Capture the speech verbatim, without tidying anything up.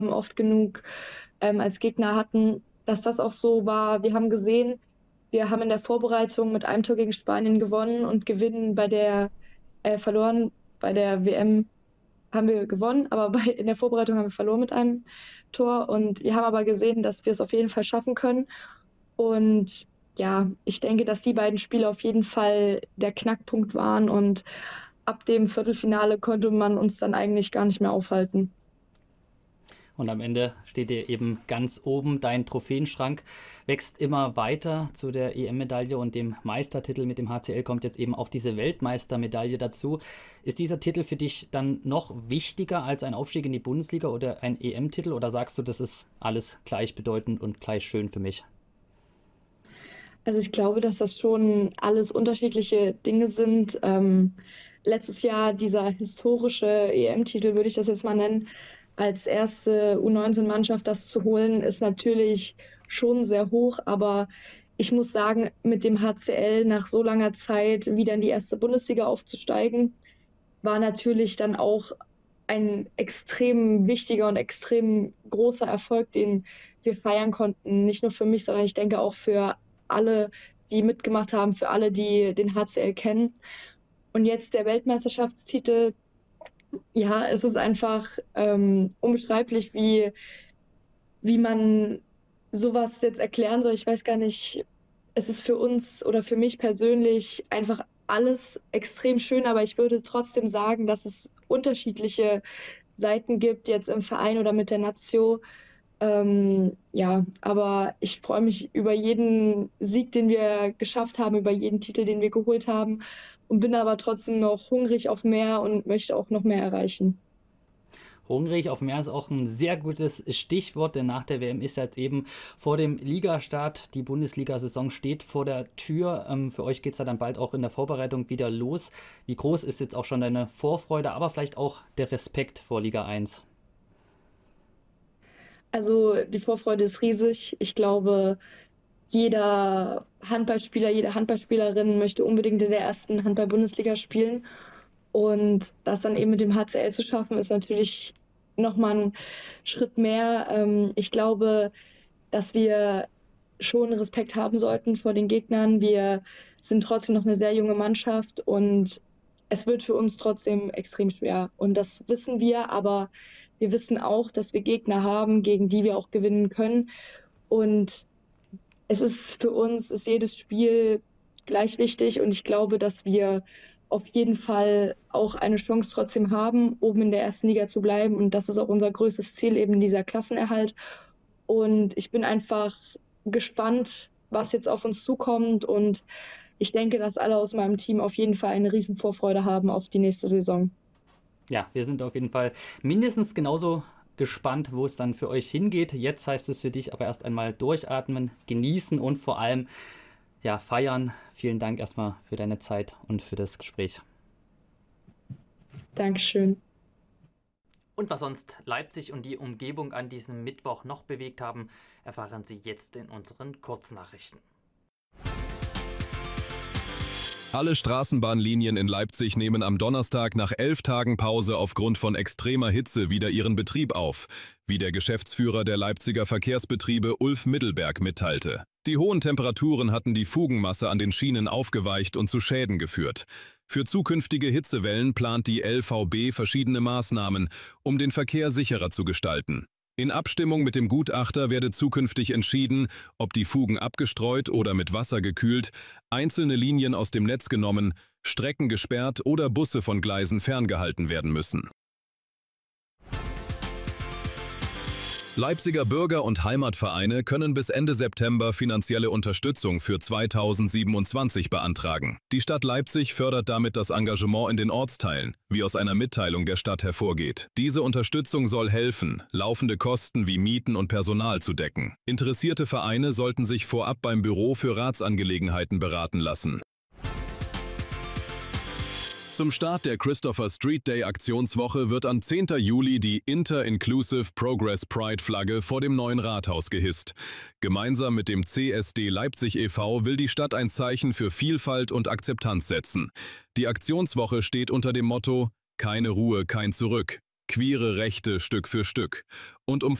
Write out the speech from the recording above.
oft genug ähm, als Gegner hatten, dass das auch so war. Wir haben gesehen, wir haben in der Vorbereitung mit einem Tor gegen Spanien gewonnen und gewinnen bei der äh, verloren bei der W M haben wir gewonnen, aber bei, in der Vorbereitung haben wir verloren mit einem Tor. Und wir haben aber gesehen, dass wir es auf jeden Fall schaffen können. Und ja, ich denke, dass die beiden Spiele auf jeden Fall der Knackpunkt waren. Und ab dem Viertelfinale konnte man uns dann eigentlich gar nicht mehr aufhalten. Und am Ende steht ihr eben ganz oben. Dein Trophäenschrank wächst immer weiter. Zu der E M-Medaille und dem Meistertitel mit dem H C L kommt jetzt eben auch diese Weltmeistermedaille dazu. Ist dieser Titel für dich dann noch wichtiger als ein Aufstieg in die Bundesliga oder ein E M-Titel? Oder sagst du, das ist alles gleichbedeutend und gleich schön für mich? Also ich glaube, dass das schon alles unterschiedliche Dinge sind. Ähm, letztes Jahr dieser historische E M-Titel, würde ich das jetzt mal nennen, als erste U neunzehn-Mannschaft das zu holen, ist natürlich schon sehr hoch. Aber ich muss sagen, mit dem H C L nach so langer Zeit wieder in die erste Bundesliga aufzusteigen, war natürlich dann auch ein extrem wichtiger und extrem großer Erfolg, den wir feiern konnten. Nicht nur für mich, sondern ich denke auch für alle, die mitgemacht haben, für alle, die den H C L kennen. Und jetzt der Weltmeisterschaftstitel, ja, es ist einfach ähm, unbeschreiblich, wie, wie man sowas jetzt erklären soll. Ich weiß gar nicht, es ist für uns oder für mich persönlich einfach alles extrem schön, aber ich würde trotzdem sagen, dass es unterschiedliche Seiten gibt, jetzt im Verein oder mit der Nazio. Ähm, ja, aber ich freue mich über jeden Sieg, den wir geschafft haben, über jeden Titel, den wir geholt haben und bin aber trotzdem noch hungrig auf mehr und möchte auch noch mehr erreichen. Hungrig auf mehr ist auch ein sehr gutes Stichwort, denn nach der W M ist jetzt eben vor dem Ligastart. Die Bundesliga-Saison steht vor der Tür. Ähm, für euch geht es ja dann bald auch in der Vorbereitung wieder los. Wie groß ist jetzt auch schon deine Vorfreude, aber vielleicht auch der Respekt vor Liga eins? Also die Vorfreude ist riesig. Ich glaube, jeder Handballspieler, jede Handballspielerin möchte unbedingt in der ersten Handball-Bundesliga spielen. Und das dann eben mit dem H C L zu schaffen, ist natürlich nochmal ein Schritt mehr. Ähm, ich glaube, dass wir schon Respekt haben sollten vor den Gegnern. Wir sind trotzdem noch eine sehr junge Mannschaft und es wird für uns trotzdem extrem schwer. Und das wissen wir, aber wir wissen auch, dass wir Gegner haben, gegen die wir auch gewinnen können. Und es ist für uns, ist jedes Spiel gleich wichtig und ich glaube, dass wir auf jeden Fall auch eine Chance trotzdem haben, oben in der ersten Liga zu bleiben. Und das ist auch unser größtes Ziel, eben dieser Klassenerhalt. Und ich bin einfach gespannt, was jetzt auf uns zukommt. Und ich denke, dass alle aus meinem Team auf jeden Fall eine riesen Vorfreude haben auf die nächste Saison. Ja, wir sind auf jeden Fall mindestens genauso gespannt, wo es dann für euch hingeht. Jetzt heißt es für dich aber erst einmal durchatmen, genießen und vor allem ja, feiern. Vielen Dank erstmal für deine Zeit und für das Gespräch. Dankeschön. Und was sonst Leipzig und die Umgebung an diesem Mittwoch noch bewegt haben, erfahren Sie jetzt in unseren Kurznachrichten. Alle Straßenbahnlinien in Leipzig nehmen am Donnerstag nach elf Tagen Pause aufgrund von extremer Hitze wieder ihren Betrieb auf, wie der Geschäftsführer der Leipziger Verkehrsbetriebe Ulf Mittelberg mitteilte. Die hohen Temperaturen hatten die Fugenmasse an den Schienen aufgeweicht und zu Schäden geführt. Für zukünftige Hitzewellen plant die L V B verschiedene Maßnahmen, um den Verkehr sicherer zu gestalten. In Abstimmung mit dem Gutachter werde zukünftig entschieden, ob die Fugen abgestreut oder mit Wasser gekühlt, einzelne Linien aus dem Netz genommen, Strecken gesperrt oder Busse von Gleisen ferngehalten werden müssen. Leipziger Bürger- und Heimatvereine können bis Ende September finanzielle Unterstützung für zweitausendsiebenundzwanzig beantragen. Die Stadt Leipzig fördert damit das Engagement in den Ortsteilen, wie aus einer Mitteilung der Stadt hervorgeht. Diese Unterstützung soll helfen, laufende Kosten wie Mieten und Personal zu decken. Interessierte Vereine sollten sich vorab beim Büro für Ratsangelegenheiten beraten lassen. Zum Start der Christopher Street Day Aktionswoche wird am zehnten Juli die Inter-Inclusive Progress Pride Flagge vor dem neuen Rathaus gehisst. Gemeinsam mit dem C S D Leipzig e V will die Stadt ein Zeichen für Vielfalt und Akzeptanz setzen. Die Aktionswoche steht unter dem Motto „Keine Ruhe, kein Zurück“. queere Rechte Stück für Stück und um